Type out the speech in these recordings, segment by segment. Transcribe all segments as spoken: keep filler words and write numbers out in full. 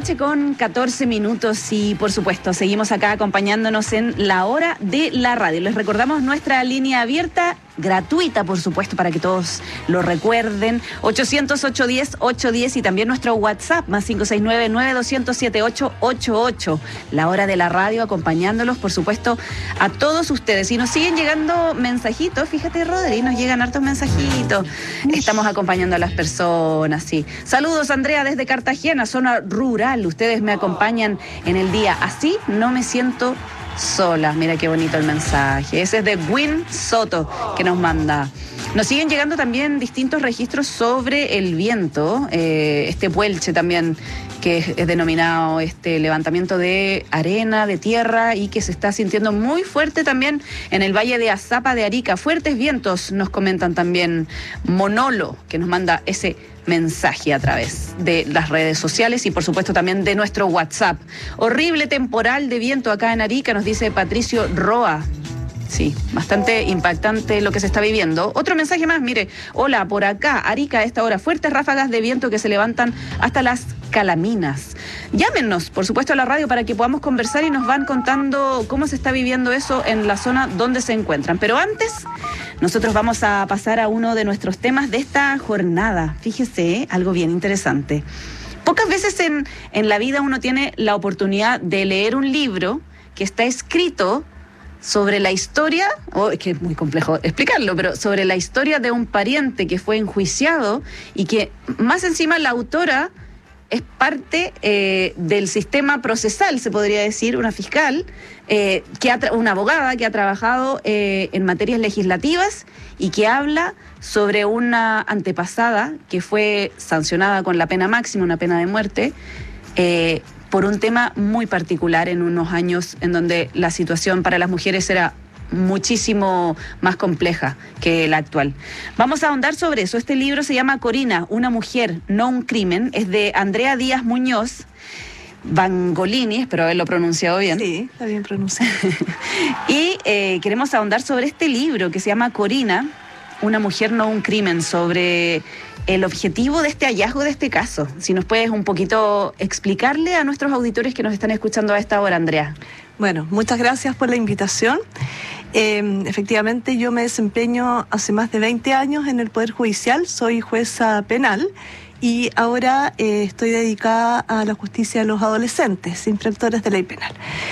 noche con catorce minutos y por supuesto seguimos acá acompañándonos en la hora de la radio. Les recordamos nuestra línea abierta, gratuita por supuesto, para que todos lo recuerden, ochocientos, ochocientos diez, ochocientos diez, y también nuestro WhatsApp más cinco seis nueve, nueve dos cero cero, siete ocho ocho ocho. La hora de la radio acompañándolos por supuesto a todos ustedes. Y nos siguen llegando mensajitos, fíjate Rodri, nos llegan hartos mensajitos. Estamos acompañando a las personas, sí. Saludos Andrea desde Cartagena, zona rural. Ustedes me acompañan en el día. Así no me siento sola. Mira qué bonito el mensaje. Ese es de Win Soto que nos manda. Nos siguen llegando también distintos registros sobre el viento, eh, este puelche también, que es, es denominado este levantamiento de arena, de tierra, y que se está sintiendo muy fuerte también en el valle de Azapa de Arica. Fuertes vientos, nos comentan también Monolo, que nos manda ese mensaje a través de las redes sociales y por supuesto también de nuestro WhatsApp. Horrible temporal de viento acá en Arica, nos dice Patricio Roa. Sí, bastante impactante lo que se está viviendo. Otro mensaje más, mire, hola, por acá, Arica a esta hora, fuertes ráfagas de viento que se levantan hasta las Calaminas. Llámenos, por supuesto, a la radio para que podamos conversar y nos van contando cómo se está viviendo eso en la zona donde se encuentran. Pero antes, nosotros vamos a pasar a uno de nuestros temas de esta jornada. Fíjese, ¿eh? Algo bien interesante. Pocas veces en, en la vida uno tiene la oportunidad de leer un libro que está escrito sobre la historia, oh, es que es muy complejo explicarlo, pero sobre la historia de un pariente que fue enjuiciado y que más encima la autora es parte eh, del sistema procesal, se podría decir, una fiscal, eh, que ha tra- una abogada que ha trabajado eh, en materias legislativas y que habla sobre una antepasada que fue sancionada con la pena máxima, una pena de muerte, eh, por un tema muy particular en unos años en donde la situación para las mujeres era muchísimo más compleja que la actual. Vamos a ahondar sobre eso. Este libro se llama Corina, una mujer, no un crimen. Es de Andrea Díaz Muñoz Bangolini, espero haberlo pronunciado bien. Sí, está bien pronunciado. Y eh, queremos ahondar sobre este libro que se llama Corina, una mujer, no un crimen, sobre el objetivo de este hallazgo, de este caso. Si nos puedes un poquito explicarle a nuestros auditores que nos están escuchando a esta hora, Andrea. Bueno, muchas gracias por la invitación. Eh, efectivamente, yo me desempeño hace más de veinte años en el Poder Judicial, soy jueza penal y ahora eh, estoy dedicada a la justicia de los adolescentes, infractores de ley penal.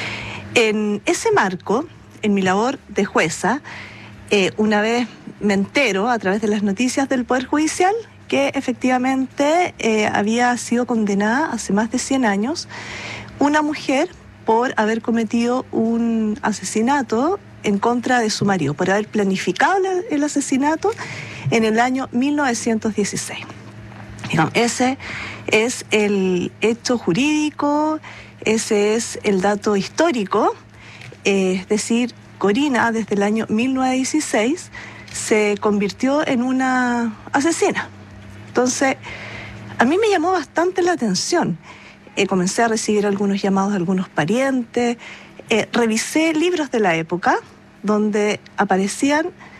En ese marco, en mi labor de jueza, eh, una vez me entero a través de las noticias del Poder Judicial que efectivamente eh, había sido condenada hace más de cien años una mujer por haber cometido un asesinato en contra de su marido, por haber planificado el asesinato en el año mil novecientos dieciséis. Digamos, ese es el hecho jurídico, ese es el dato histórico, eh, es decir, Corina desde el año mil novecientos dieciséis se convirtió en una asesina. Entonces, a mí me llamó bastante la atención. Eh, comencé a recibir algunos llamados de algunos parientes, eh, revisé libros de la época donde aparecían